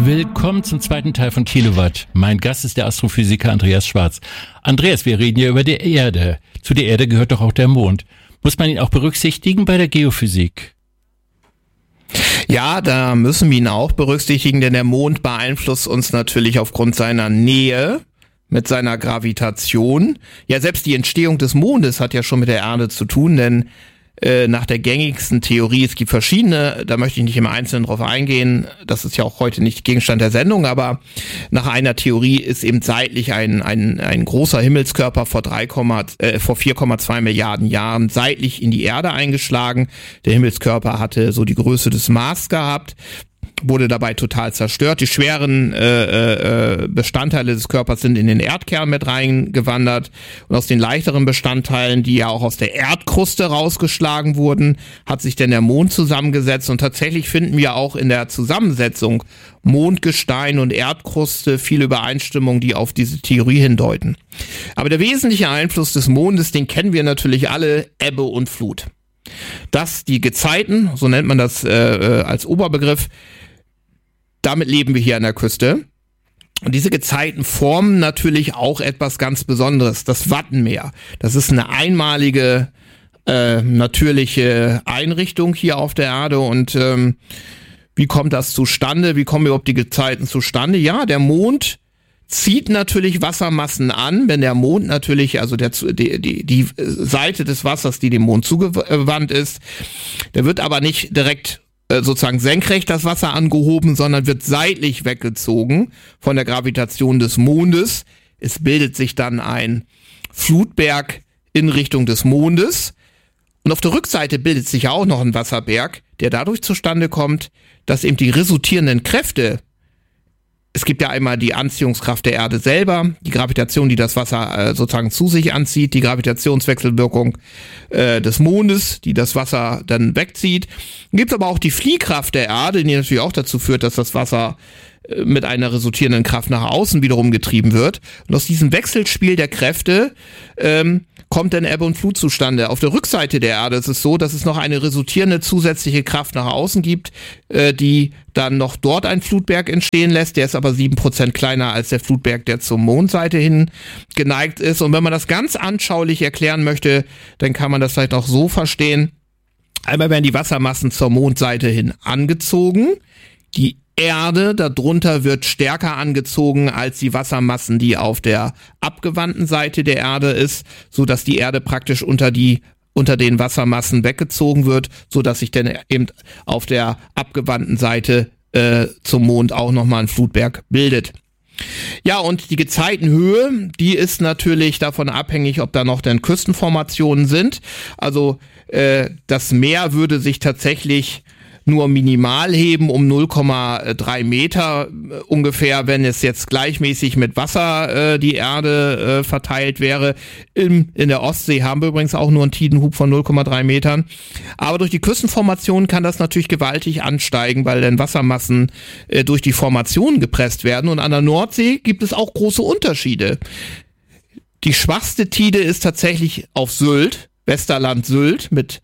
Willkommen zum zweiten Teil von Kilowatt. Mein Gast ist der Astrophysiker Andreas Schwarz. Andreas, wir reden ja über die Erde. Zu der Erde gehört doch auch der Mond. Muss man ihn auch berücksichtigen bei der Geophysik? Ja, da müssen wir ihn auch berücksichtigen, denn der Mond beeinflusst uns natürlich aufgrund seiner Nähe mit seiner Gravitation. Ja, selbst die Entstehung des Mondes hat ja schon mit der Erde zu tun, denn nach der gängigsten Theorie, es gibt verschiedene, da möchte ich nicht im Einzelnen drauf eingehen, das ist ja auch heute nicht Gegenstand der Sendung, aber nach einer Theorie ist eben seitlich ein großer Himmelskörper vor 4,2 Milliarden Jahren seitlich in die Erde eingeschlagen. Der Himmelskörper hatte so die Größe des Mars gehabt, wurde dabei total zerstört. Die schweren Bestandteile des Körpers sind in den Erdkern mit reingewandert und aus den leichteren Bestandteilen, die ja auch aus der Erdkruste rausgeschlagen wurden, hat sich dann der Mond zusammengesetzt und tatsächlich finden wir auch in der Zusammensetzung Mondgestein und Erdkruste viele Übereinstimmungen, die auf diese Theorie hindeuten. Aber der wesentliche Einfluss des Mondes, den kennen wir natürlich alle, Ebbe und Flut. Dass die Gezeiten, so nennt man das als Oberbegriff, damit leben wir hier an der Küste. Und diese Gezeiten formen natürlich auch etwas ganz Besonderes, das Wattenmeer. Das ist eine einmalige natürliche Einrichtung hier auf der Erde. Und wie kommt das zustande? Wie kommen überhaupt die Gezeiten zustande? Ja, der Mond zieht natürlich Wassermassen an, wenn der Mond natürlich, also die Seite des Wassers, die dem Mond zugewandt ist, der wird aber nicht direkt sozusagen senkrecht das Wasser angehoben, sondern wird seitlich weggezogen von der Gravitation des Mondes. Es bildet sich dann ein Flutberg in Richtung des Mondes. Und auf der Rückseite bildet sich auch noch ein Wasserberg, der dadurch zustande kommt, dass eben die resultierenden Kräfte, es gibt ja einmal die Anziehungskraft der Erde selber, die Gravitation, die das Wasser sozusagen zu sich anzieht, die Gravitationswechselwirkung des Mondes, die das Wasser dann wegzieht. Dann gibt es aber auch die Fliehkraft der Erde, die natürlich auch dazu führt, dass das Wasser mit einer resultierenden Kraft nach außen wiederum getrieben wird. Und aus diesem Wechselspiel der Kräfte kommt dann Ebbe und Flut zustande. Auf der Rückseite der Erde ist es so, dass es noch eine resultierende zusätzliche Kraft nach außen gibt, die dann noch dort ein Flutberg entstehen lässt. Der ist aber 7% kleiner als der Flutberg, der zur Mondseite hin geneigt ist. Und wenn man das ganz anschaulich erklären möchte, dann kann man das vielleicht auch so verstehen. Einmal werden die Wassermassen zur Mondseite hin angezogen. Die Erde darunter wird stärker angezogen als die Wassermassen, die auf der abgewandten Seite der Erde ist, so dass die Erde praktisch unter den Wassermassen weggezogen wird, so dass sich dann eben auf der abgewandten Seite zum Mond auch nochmal ein Flutberg bildet. Ja, und die Gezeitenhöhe, die ist natürlich davon abhängig, ob da noch dann Küstenformationen sind. Also das Meer würde sich tatsächlich nur minimal heben, um 0,3 Meter ungefähr, wenn es jetzt gleichmäßig mit Wasser die Erde verteilt wäre. In der Ostsee haben wir übrigens auch nur einen Tidenhub von 0,3 Metern. Aber durch die Küstenformation kann das natürlich gewaltig ansteigen, weil dann Wassermassen durch die Formationen gepresst werden. Und an der Nordsee gibt es auch große Unterschiede. Die schwachste Tide ist tatsächlich auf Sylt, Westerland Sylt, mit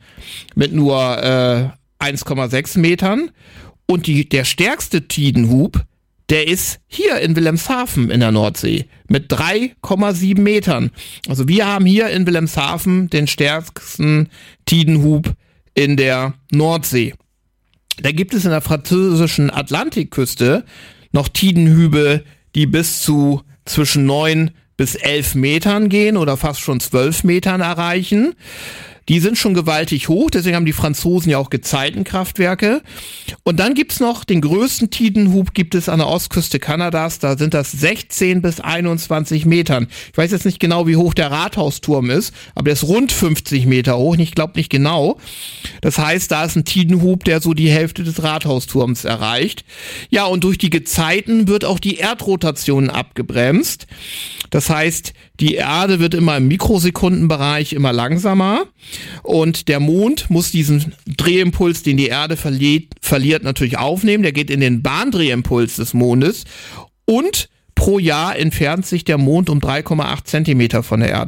nur 1,6 Metern und der stärkste Tidenhub, der ist hier in Wilhelmshaven in der Nordsee mit 3,7 Metern. Also wir haben hier in Wilhelmshaven den stärksten Tidenhub in der Nordsee. Da gibt es in der französischen Atlantikküste noch Tidenhübe, die bis zu zwischen 9 bis 11 Metern gehen oder fast schon 12 Metern erreichen. Die sind schon gewaltig hoch, deswegen haben die Franzosen ja auch Gezeitenkraftwerke. Und dann gibt's noch den größten Tidenhub, gibt es an der Ostküste Kanadas, da sind das 16 bis 21 Metern. Ich weiß jetzt nicht genau, wie hoch der Rathausturm ist, aber der ist rund 50 Meter hoch, ich glaube nicht genau. Das heißt, da ist ein Tidenhub, der so die Hälfte des Rathausturms erreicht. Ja, und durch die Gezeiten wird auch die Erdrotation abgebremst. Das heißt, die Erde wird immer im Mikrosekundenbereich immer langsamer und der Mond muss diesen Drehimpuls, den die Erde verliert, natürlich aufnehmen. Der geht in den Bahndrehimpuls des Mondes und pro Jahr entfernt sich der Mond um 3,8 Zentimeter von der Erde.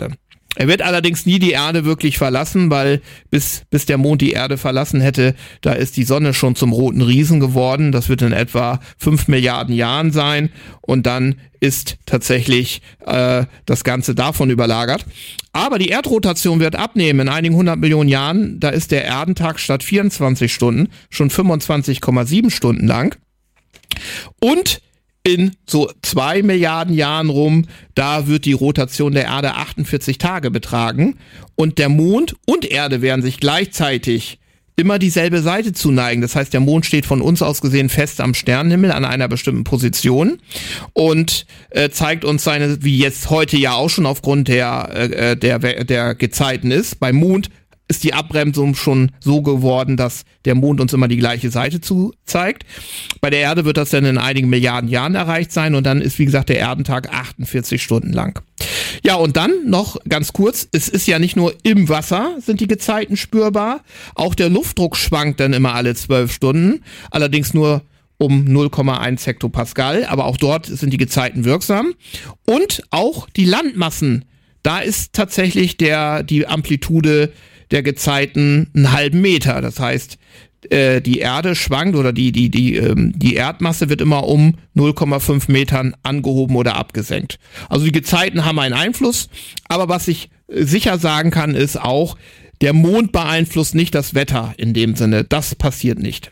Er wird allerdings nie die Erde wirklich verlassen, weil bis der Mond die Erde verlassen hätte, da ist die Sonne schon zum roten Riesen geworden. Das wird in etwa 5 Milliarden Jahren sein und dann ist tatsächlich das Ganze davon überlagert. Aber die Erdrotation wird abnehmen in einigen 100 Millionen Jahren. Da ist der Erdentag statt 24 Stunden schon 25,7 Stunden lang. Und in so 2 Milliarden Jahren rum, da wird die Rotation der Erde 48 Tage betragen und der Mond und Erde werden sich gleichzeitig immer dieselbe Seite zuneigen. Das heißt, der Mond steht von uns aus gesehen fest am Sternenhimmel an einer bestimmten Position und zeigt uns seine, wie jetzt heute ja auch schon aufgrund der Gezeiten ist. Beim Mond ist die Abbremsung schon so geworden, dass der Mond uns immer die gleiche Seite zeigt. Bei der Erde wird das dann in einigen Milliarden Jahren erreicht sein und dann ist, wie gesagt, der Erdentag 48 Stunden lang. Ja, und dann noch ganz kurz, es ist ja nicht nur im Wasser sind die Gezeiten spürbar, auch der Luftdruck schwankt dann immer alle 12 Stunden, allerdings nur um 0,1 Hektopascal, aber auch dort sind die Gezeiten wirksam. Und auch die Landmassen, da ist tatsächlich die Amplitude der Gezeiten einen halben Meter. Das heißt, die Erde schwankt oder die Erdmasse wird immer um 0,5 Metern angehoben oder abgesenkt. Also die Gezeiten haben einen Einfluss, aber was ich sicher sagen kann, ist auch, der Mond beeinflusst nicht das Wetter in dem Sinne. Das passiert nicht.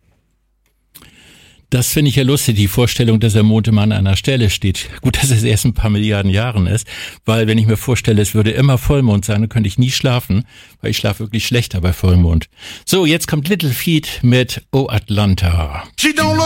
Das finde ich ja lustig, die Vorstellung, dass der Mond immer an einer Stelle steht. Gut, dass es erst ein paar Milliarden Jahren ist, weil wenn ich mir vorstelle, es würde immer Vollmond sein, dann könnte ich nie schlafen, weil ich schlafe wirklich schlechter bei Vollmond. So, jetzt kommt Little Feat mit Oh Atlanta.